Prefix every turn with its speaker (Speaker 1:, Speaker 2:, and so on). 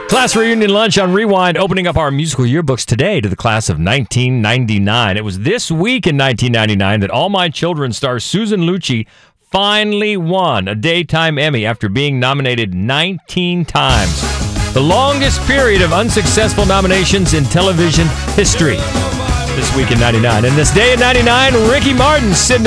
Speaker 1: Class reunion lunch on Rewind, opening up our musical yearbooks today to the class of 1999. It was this week in 1999 that All My Children star Susan Lucci finally won a Daytime Emmy after being nominated 19 times. The longest period of unsuccessful nominations in television history. This week in 99. And this day in 99, Ricky Martin sitting